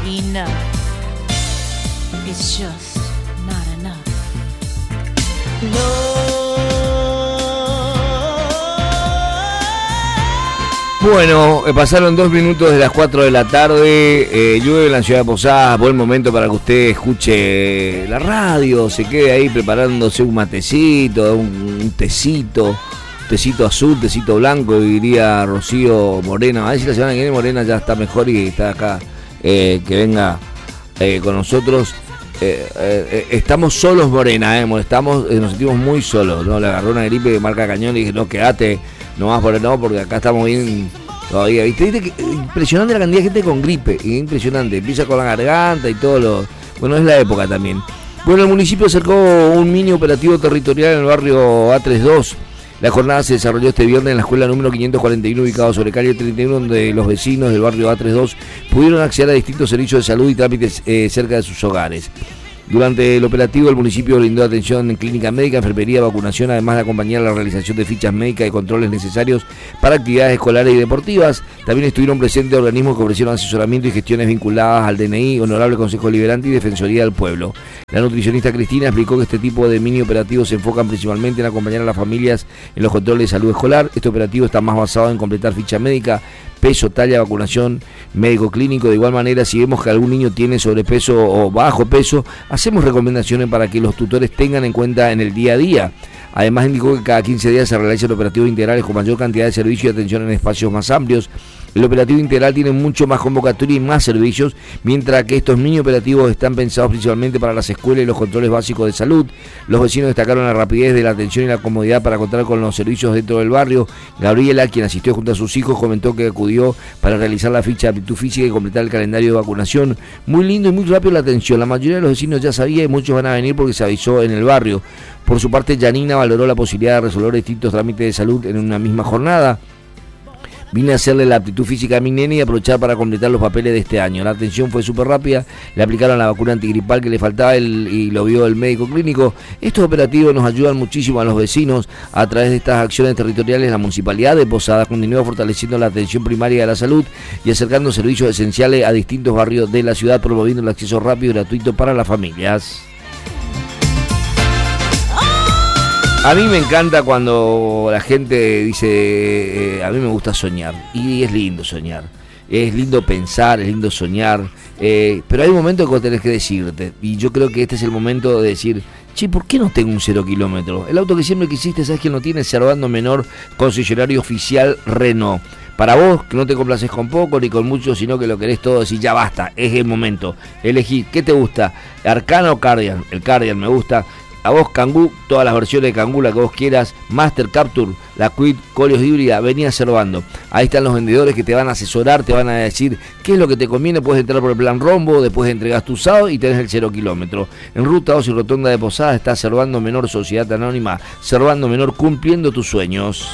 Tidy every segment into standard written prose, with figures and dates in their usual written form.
enough. It's just not enough. Bueno, pasaron 2 minutos de las 4 de la tarde, llueve en la ciudad de Posadas, buen momento para que usted escuche la radio, se quede ahí preparándose un matecito, un tecito azul, tecito blanco, diría Rocío Morena. A ver si la semana que viene Morena ya está mejor y está acá, que venga con nosotros. Estamos solos, Morena, nos sentimos muy solos, ¿no? Le agarró una gripe de marca cañón y dije, no, quédate, no más por el no, porque acá estamos bien todavía. ¿Viste que impresionante la cantidad de gente con gripe? Impresionante, empieza con la garganta y todo lo... Bueno, es la época también. Bueno, el municipio acercó un mini operativo territorial en el barrio A32. La jornada se desarrolló este viernes en la escuela número 541 ubicado sobre calle 31, donde los vecinos del barrio A32 pudieron acceder a distintos servicios de salud y trámites cerca de sus hogares. Durante el operativo, el municipio brindó atención en clínica médica, enfermería, vacunación, además de acompañar la realización de fichas médicas y controles necesarios para actividades escolares y deportivas. También estuvieron presentes organismos que ofrecieron asesoramiento y gestiones vinculadas al DNI, Honorable Consejo Liberante y Defensoría del Pueblo. La nutricionista Cristina explicó que este tipo de mini operativos se enfocan principalmente en acompañar a las familias en los controles de salud escolar. Este operativo está más basado en completar ficha médica, peso, talla, vacunación, médico clínico. De igual manera, si vemos que algún niño tiene sobrepeso o bajo peso, hacemos recomendaciones para que los tutores tengan en cuenta en el día a día. Además, indicó que cada 15 días se realizan operativos integrales con mayor cantidad de servicios y atención en espacios más amplios. El operativo integral tiene mucho más convocatoria y más servicios, mientras que estos mini operativos están pensados principalmente para las escuelas y los controles básicos de salud. Los vecinos destacaron la rapidez de la atención y la comodidad para contar con los servicios dentro del barrio. Gabriela, quien asistió junto a sus hijos, comentó que acudió para realizar la ficha de aptitud física y completar el calendario de vacunación. Muy lindo y muy rápido la atención. La mayoría de los vecinos ya sabía y muchos van a venir porque se avisó en el barrio. Por su parte, Yanina valoró la posibilidad de resolver distintos trámites de salud en una misma jornada. Vine a hacerle la aptitud física a mi nene y aprovechar para completar los papeles de este año. La atención fue súper rápida, le aplicaron la vacuna antigripal que le faltaba y lo vio el médico clínico. Estos operativos nos ayudan muchísimo a los vecinos. A través de estas acciones territoriales, la Municipalidad de Posadas continúa fortaleciendo la atención primaria de la salud y acercando servicios esenciales a distintos barrios de la ciudad, promoviendo el acceso rápido y gratuito para las familias. A mí me encanta cuando la gente dice, a mí me gusta soñar, y es lindo soñar, es lindo pensar, es lindo soñar, pero hay momentos que vos tenés que decirte, y yo creo que este es el momento de decir, che, ¿por qué no tengo un 0 kilómetro? El auto que siempre quisiste, ¿sabes quién lo tiene? Servando Menor, concesionario oficial Renault. Para vos, que no te complaces con poco ni con mucho, sino que lo querés todo, decís, ya basta, es el momento. Elegí, ¿qué te gusta? ¿Arcana o Cardian? El Cardian me gusta. A vos Kangoo, todas las versiones de Kangoo, la que vos quieras, Master, Capture, la Quid, Coleos híbrida, venía observando. Ahí están los vendedores que te van a asesorar, te van a decir qué es lo que te conviene. Puedes entrar por el plan Rombo, después entregas tu usado y tenés el 0 kilómetro. En Ruta 2 y Rotonda de Posadas está Servando Menor, Sociedad Anónima, Servando Menor, cumpliendo tus sueños.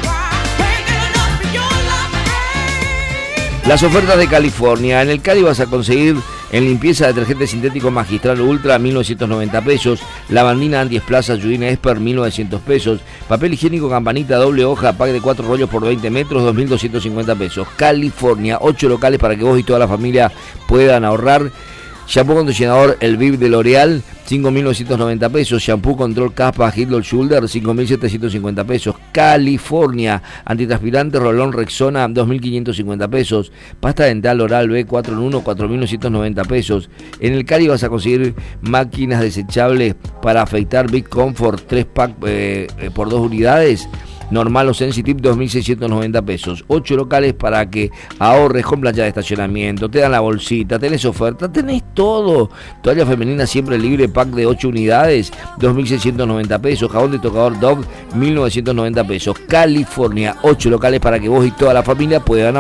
Las ofertas de California. En el Cali vas a conseguir en limpieza detergente sintético Magistral Ultra 1.990 pesos, lavandina anti-esplaza Judina Esper 1.900 pesos, papel higiénico Campanita doble hoja, pack de 4 rollos por 20 metros 2.250 pesos. California, 8 locales para que vos y toda la familia puedan ahorrar. Shampoo acondicionador El Viv de L'Oreal 5.990 pesos, shampoo control caspa Head & Shoulder 5.750 pesos, California, antitranspirante Rolón Rexona 2.550 pesos, pasta dental Oral B 4 en 1 4.990 pesos. En el Cali vas a conseguir máquinas desechables para afeitar Big Comfort 3 pack por 2 unidades, normal o sensitive 2.690 pesos. 8 locales para que ahorres con plancha de estacionamiento, te dan la bolsita, tenés oferta, tenés todo. Toalla femenina siempre libre, pack de 8 unidades, 2.690 pesos. Jabón de tocador Dove, 1.990 pesos. California, 8 locales para que vos y toda la familia puedan ahorrar.